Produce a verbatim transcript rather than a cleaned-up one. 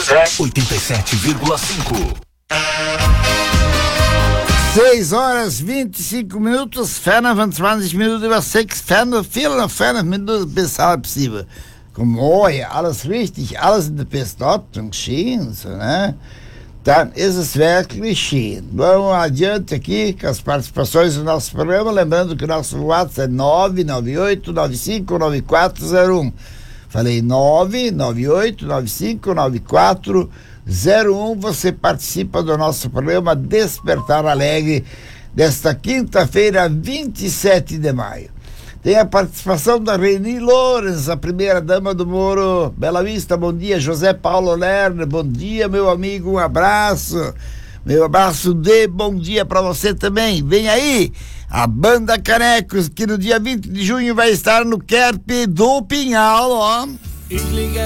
José oitenta e sete vírgula cinco. seis horas e vinte e cinco minutos, vierundzwanzig Minuten über sechs, vierundvierzig Minuten bis halb sieben. Como olha, alles richtig, alles in der besten Ordnung geschehen, so, né? Dann ist es wirklich geschehen. Vamos adiante aqui com as participações do nosso programa, lembrando que o nosso WhatsApp é nove nove oito nove cinco nove quatro zero um. Falei nove nove oito nove cinco nove quatro zero um. Você participa do nosso programa Despertar Alegre desta quinta-feira, vinte e sete de maio. Tem a participação da Reni Lorenz, a primeira dama do Moro Bela Vista. Bom dia, José Paulo Lerner. Bom dia, meu amigo, um abraço. Meu abraço de bom dia para você também. Vem aí a Banda Canecos, que no dia vinte de junho vai estar no Kerp do Pinhal, ó.